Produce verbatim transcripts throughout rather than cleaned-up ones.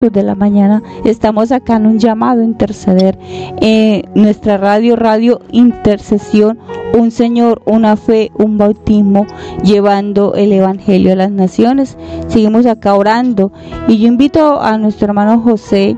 de la mañana estamos acá en un llamado a interceder. Eh, nuestra radio, Radio Intercesión, un Señor, una fe, un bautismo, llevando el Evangelio a las naciones. Seguimos acá orando y yo invito a nuestro hermano José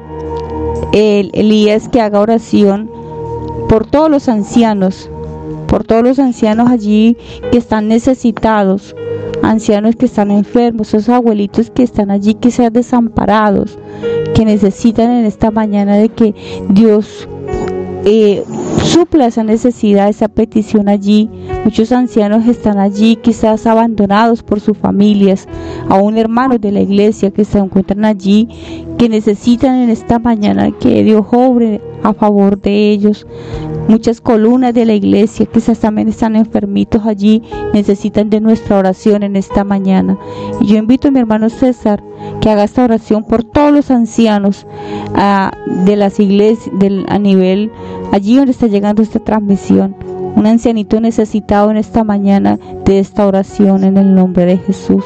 el, Elías que haga oración por todos los ancianos, por todos los ancianos allí que están necesitados, ancianos que están enfermos, esos abuelitos que están allí, que sean desamparados, que necesitan en esta mañana de que Dios eh, supla esa necesidad, esa petición allí. Muchos ancianos están allí quizás abandonados por sus familias, aún hermanos de la iglesia que se encuentran allí, que necesitan en esta mañana que Dios obre a favor de ellos. Muchas columnas de la iglesia quizás también están enfermitos allí, necesitan de nuestra oración en esta mañana. Y yo invito a mi hermano César que haga esta oración por todos los ancianos uh, de las iglesias, del, a nivel, allí donde está llegando esta transmisión. Un ancianito necesitado en esta mañana de esta oración en el nombre de Jesús.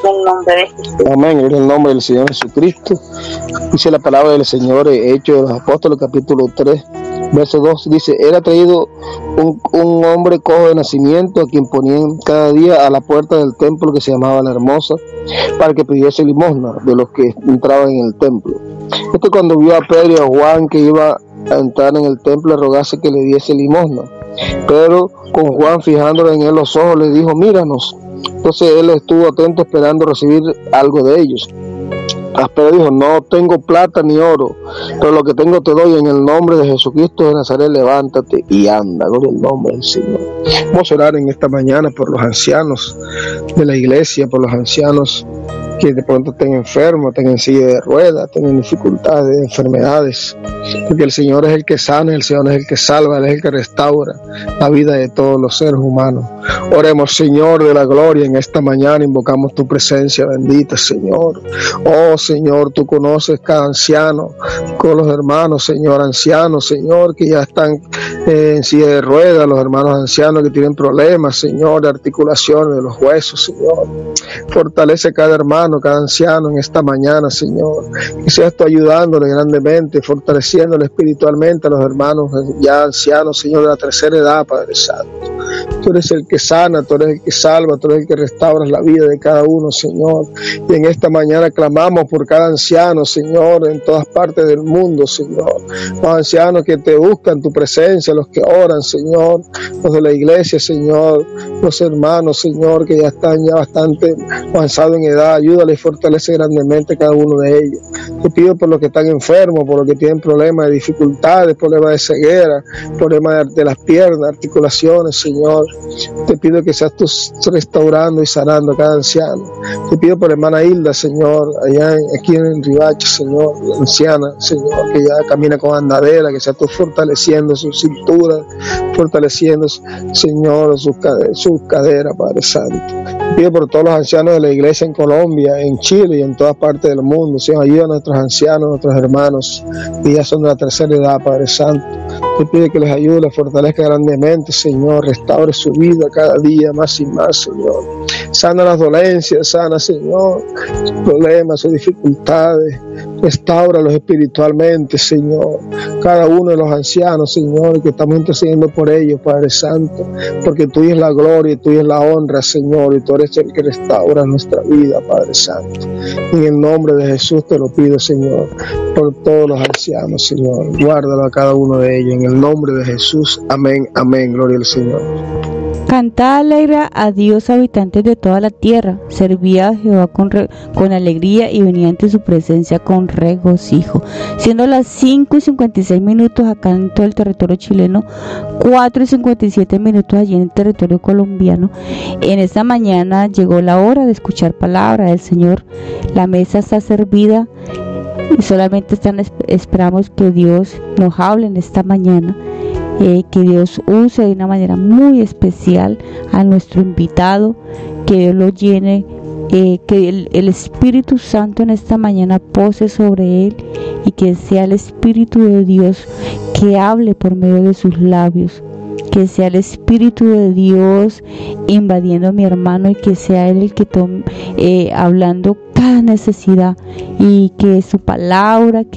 Amén, en el nombre del Señor Jesucristo. Dice la palabra del Señor, Hechos de los Apóstoles, capítulo tres, verso dos, dice: era traído un, un hombre cojo de nacimiento, a quien ponían cada día a la puerta del templo que se llamaba La Hermosa, para que pidiese limosna de los que entraban en el templo. Este, cuando vio a Pedro y a Juan que iba a entrar en el templo, le rogase que le diese limosna. Pero con Juan, fijándole en él los ojos, le dijo: míranos. Entonces él estuvo atento esperando recibir algo de ellos. Pero dijo: no tengo plata ni oro, pero lo que tengo te doy. En el nombre de Jesucristo de Nazaret, levántate y anda. Gloria al nombre del Señor. Vamos a orar en esta mañana por los ancianos de la iglesia, por los ancianos que de pronto estén enfermos, estén en silla de ruedas, tengan dificultades, enfermedades, porque el Señor es el que sana, el Señor es el que salva, Él es el que restaura la vida de todos los seres humanos. Oremos, Señor de la gloria, en esta mañana invocamos tu presencia bendita, Señor. Oh Señor, tú conoces cada anciano, con los hermanos, Señor, ancianos, Señor, que ya están eh, en silla de ruedas, los hermanos ancianos que tienen problemas, Señor, de articulaciones de los huesos, Señor. Fortalece cada hermano, cada anciano en esta mañana, Señor, que seas tú ayudándole grandemente, fortaleciéndole espiritualmente a los hermanos ya ancianos, Señor, de la tercera edad, Padre Santo. Tú eres el que sana, tú eres el que salva, tú eres el que restauras la vida de cada uno, Señor. Y en esta mañana clamamos por cada anciano, Señor, en todas partes del mundo, Señor. Los ancianos que te buscan tu presencia, los que oran, Señor, los de la iglesia, Señor, los hermanos, Señor, que ya están ya bastante avanzados en edad, ayúdale y fortalece grandemente cada uno de ellos. Te pido por los que están enfermos, por los que tienen problemas de dificultades, problemas de ceguera, problemas de, de las piernas, articulaciones, Señor. Te pido que seas tú restaurando y sanando a cada anciano. Te pido por hermana Hilda, Señor, allá en, aquí en Ribache, Señor, la anciana, Señor, que ya camina con andadera, que seas tú fortaleciendo su cintura, fortaleciendo, Señor, sus caderas, su cadera, Padre Santo. Te pido por todos los ancianos de la iglesia en Colombia, en Chile y en todas partes del mundo. Señor, ayuda a nuestros ancianos, a nuestros hermanos que ya son de la tercera edad, Padre Santo. Te pido que les ayude, les fortalezca grandemente, Señor, restaure su vida cada día más y más, Señor. Sana las dolencias, sana, Señor, sus problemas, sus dificultades. Restáuralos espiritualmente, Señor. Cada uno de los ancianos, Señor, que estamos intercediendo por ellos, Padre Santo, porque tuya es la gloria y tuya es la honra, Señor, y tú eres el que restaura nuestra vida, Padre Santo. En el nombre de Jesús te lo pido, Señor, por todos los ancianos, Señor. Guárdalo a cada uno de ellos, en el nombre de Jesús. Amén, amén. Gloria al Señor. Cantad alegre a Dios, habitantes de toda la tierra. Servía a Jehová con, re, con alegría y venía ante su presencia con regocijo. Siendo las cinco y cincuenta y seis minutos acá en todo el territorio chileno, cuatro y cincuenta y siete minutos allí en el territorio colombiano. En esta mañana llegó la hora de escuchar palabra del Señor. La mesa está servida y solamente están, esperamos que Dios nos hable en esta mañana. Eh, que Dios use de una manera muy especial a nuestro invitado, que Dios lo llene, eh, que el, el Espíritu Santo en esta mañana pose sobre él y que sea el Espíritu de Dios que hable por medio de sus labios, que sea el Espíritu de Dios invadiendo a mi hermano y que sea él el que tome, eh, hablando cada necesidad, y que su palabra, que